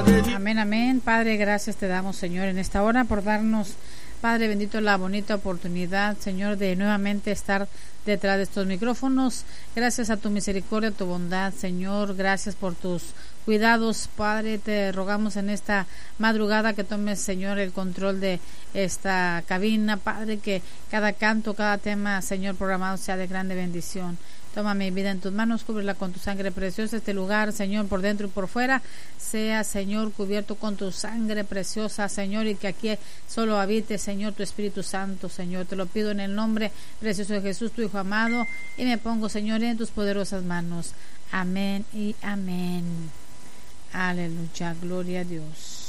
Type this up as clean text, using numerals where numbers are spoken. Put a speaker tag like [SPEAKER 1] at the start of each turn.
[SPEAKER 1] Amén, amén. Padre, gracias te damos, Señor, en esta hora por darnos, Padre bendito, la bonita oportunidad, Señor, de nuevamente estar detrás de estos micrófonos. Gracias a tu misericordia, a tu bondad, Señor. Gracias por tus cuidados, Padre. Te rogamos en esta madrugada que tomes, Señor, el control de esta cabina, Padre, que cada canto, cada tema, Señor, programado sea de grande bendición. Toma mi vida en tus manos, cúbrela con tu sangre preciosa. Este lugar, Señor, por dentro y por fuera, sea, Señor, cubierto con tu sangre preciosa, Señor, y que aquí solo habite, Señor, tu Espíritu Santo, Señor. Te lo pido en el nombre precioso de Jesús, tu Hijo amado, y me pongo, Señor, en tus poderosas manos. Amén y amén. Aleluya, gloria a Dios.